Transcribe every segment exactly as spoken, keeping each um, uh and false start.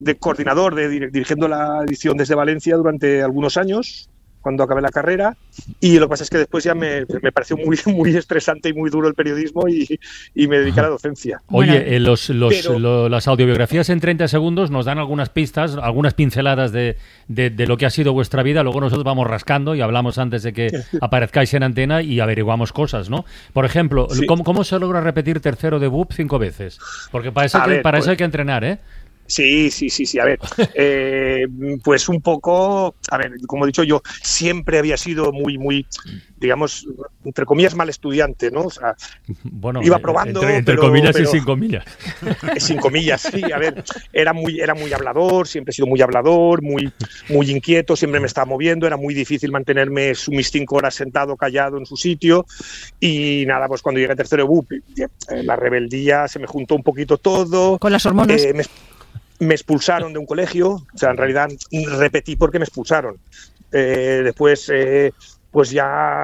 de coordinador, de dirigiendo la edición desde Valencia durante algunos años, cuando acabé la carrera, y lo que pasa es que después ya me, me pareció muy, muy estresante y muy duro el periodismo y, y me dediqué a la docencia. Oye, eh, los, los, Pero, lo, las audiobiografías en treinta segundos nos dan algunas pistas, algunas pinceladas de, de, de lo que ha sido vuestra vida, luego nosotros vamos rascando y hablamos antes de que aparezcáis en antena y averiguamos cosas, ¿no? Por ejemplo, sí. ¿cómo, ¿cómo se logra repetir tercero de B U P cinco veces? Porque para eso, hay que, ver, para pues, eso hay que entrenar, ¿eh? Sí, sí, sí, sí. A ver, eh, pues un poco, a ver, como he dicho yo, siempre había sido muy, muy, digamos, entre comillas, mal estudiante, ¿no? O sea, bueno, iba probando, entre, entre pero, comillas pero, y sin comillas. Sin comillas, sí. A ver, era muy, era muy hablador, siempre he sido muy hablador, muy, muy inquieto, siempre me estaba moviendo, era muy difícil mantenerme mis cinco horas sentado, callado en su sitio. Y nada, pues cuando llegué a tercero de B U P, la rebeldía, se me juntó un poquito todo. Con las hormonas. Eh, me, Me expulsaron de un colegio, o sea, en realidad repetí porque me expulsaron. Eh, después, eh, pues ya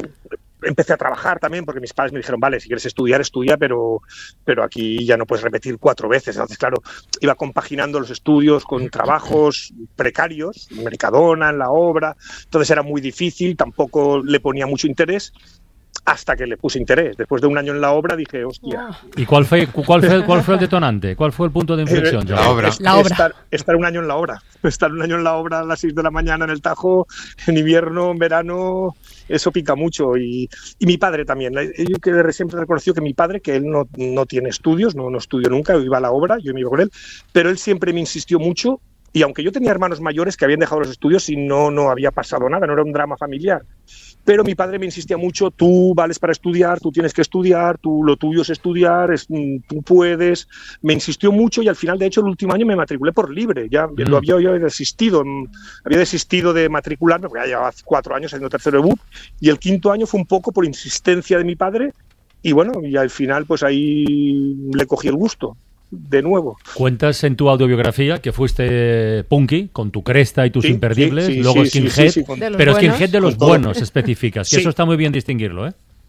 empecé a trabajar también, porque mis padres me dijeron, vale, si quieres estudiar, estudia, pero, pero aquí ya no puedes repetir cuatro veces. Entonces, claro, iba compaginando los estudios con trabajos precarios, en Mercadona, en la obra, entonces era muy difícil, tampoco le ponía mucho interés. Hasta que le puse interés. Después de un año en la obra dije, hostia. ¿Y cuál fue, cuál fue, cuál fue el detonante? ¿Cuál fue el punto de inflexión? La obra. La obra. Estar, estar un año en la obra. Estar un año en la obra a las seis de la mañana en el Tajo, en invierno, en verano, eso pica mucho. Y, y mi padre también. Yo que siempre reconoció que mi padre, que él no, no tiene estudios, no, no estudió nunca, iba a la obra, yo me iba con él, pero él siempre me insistió mucho. Y aunque yo tenía hermanos mayores que habían dejado los estudios y no, no había pasado nada, no era un drama familiar. Pero mi padre me insistía mucho, tú vales para estudiar, tú tienes que estudiar, tú, lo tuyo es estudiar, es, tú puedes. Me insistió mucho y al final, de hecho, el último año me matriculé por libre. Ya mm. lo había, yo había desistido, había desistido de matricularme, porque ya llevaba cuatro años haciendo tercero de B U P, y el quinto año fue un poco por insistencia de mi padre, y bueno, y al final pues ahí le cogí el gusto. De nuevo. Cuentas en tu autobiografía que fuiste punky, con tu cresta y tus sí, imperdibles, sí, sí, luego sí, skinhead, sí, sí, sí, con... pero skinhead de los buenos, especificas, que sí. eso está muy bien distinguirlo, ¿eh?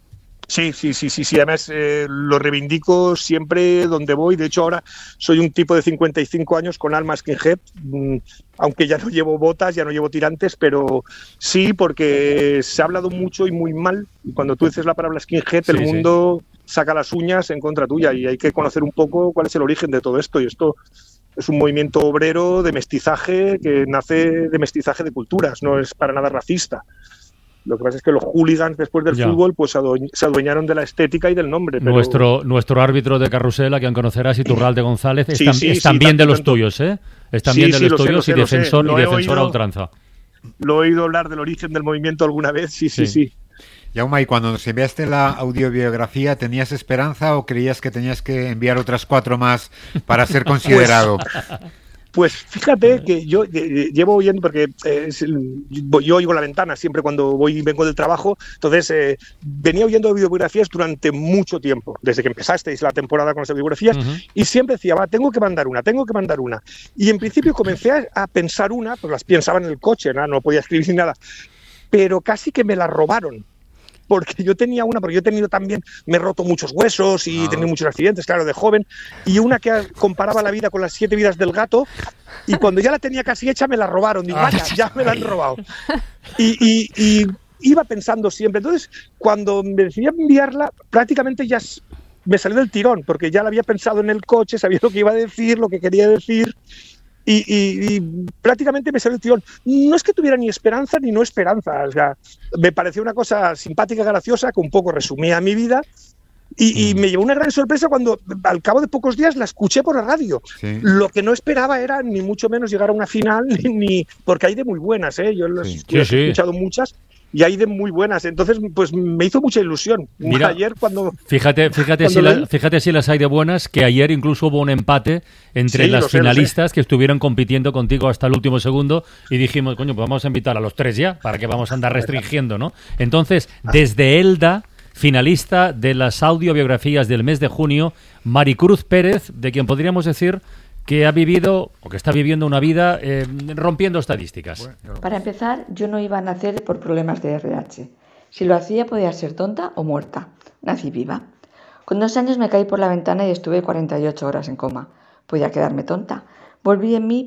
Sí, sí, sí, sí, sí. Además eh, lo reivindico siempre donde voy. De hecho, ahora soy un tipo de cincuenta y cinco años con alma skinhead, mmm, aunque ya no llevo botas, ya no llevo tirantes, pero sí, porque se ha hablado mucho y muy mal. Y cuando tú dices la palabra skinhead, sí, el mundo sí. saca las uñas en contra tuya y hay que conocer un poco cuál es el origen de todo esto. Y esto es un movimiento obrero de mestizaje que nace de mestizaje de culturas, no es para nada racista. Lo que pasa es que los hooligans después del ya. fútbol pues se adueñaron de la estética y del nombre. Pero... Nuestro nuestro árbitro de carrusel, a quien conocerás, Iturralde González, es, sí, tam, sí, es sí, también tanto, de los tanto. tuyos, ¿eh? Es Sí, también sí, de los lo tuyos sé, y lo sé, defensor, lo y sé. defensor Lo a ultranza. Lo he oído hablar del origen del movimiento alguna vez, sí, sí, sí. sí. Jaume, ¿y cuando nos enviaste la audiobiografía, tenías esperanza o creías que tenías que enviar otras cuatro más para ser considerado? Pues, pues fíjate que yo eh, llevo oyendo, porque eh, yo oigo la ventana siempre cuando voy y vengo del trabajo, entonces eh, venía oyendo biografías durante mucho tiempo, desde que empezasteis la temporada con las biografías, uh-huh. y siempre decía, va, tengo que mandar una, tengo que mandar una. Y en principio comencé a, a pensar una, pues las pensaba en el coche, ¿no? No podía escribir ni nada, pero casi que me la robaron. Porque yo tenía una, porque yo he tenido también, me he roto muchos huesos y he tenido muchos accidentes, claro, de joven, y una que comparaba la vida con las siete vidas del gato, y cuando ya la tenía casi hecha me la robaron, digo, vaya, ya me la han robado. Y, y, y iba pensando siempre, entonces cuando me decidí enviarla, prácticamente ya me salió del tirón, porque ya la había pensado en el coche, sabía lo que iba a decir, lo que quería decir, Y, y, y prácticamente me salió el tirón. No es que tuviera ni esperanza ni no esperanza, o sea, me pareció una cosa simpática, graciosa, que un poco resumía mi vida, y, mm. y me llevó una gran sorpresa cuando al cabo de pocos días la escuché por la radio. Sí. Lo que no esperaba era ni mucho menos llegar a una final, ni, ni porque hay de muy buenas, ¿eh? Yo las, sí. las Sí, he escuchado sí. muchas, y hay de muy buenas, entonces pues me hizo mucha ilusión. Mira, ayer cuando fíjate fíjate cuando si la, fíjate si las hay de buenas, que ayer incluso hubo un empate entre sí, las sé, finalistas que estuvieron compitiendo contigo hasta el último segundo y dijimos, coño, pues vamos a invitar a los tres ya, para que vamos a andar restringiendo, ¿no? Entonces, desde Elda, finalista de las audiobiografías del mes de junio, Maricruz Pérez, de quien podríamos decir que ha vivido, o que está viviendo una vida eh, rompiendo estadísticas. Para empezar, yo no iba a nacer por problemas de erre hache. Si lo hacía, podía ser tonta o muerta. Nací viva. Con dos años me caí por la ventana y estuve cuarenta y ocho horas en coma. Podía quedarme tonta. volví en mí